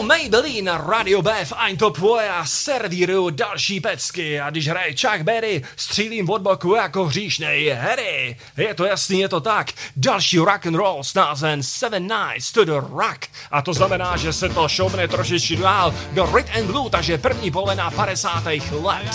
Jo, Maybelline, Radio Bev, ein to tvoje a servíruju další pecky a když hraje Chuck Berry, střílím od boku jako hříšnej Harry. Je to jasný, je to tak. Další rock and roll s názvem Seven Nights to the Rock. A to znamená, že se to šoupne trošičku dál do Rhythm and Blue, takže první polovina 50. let.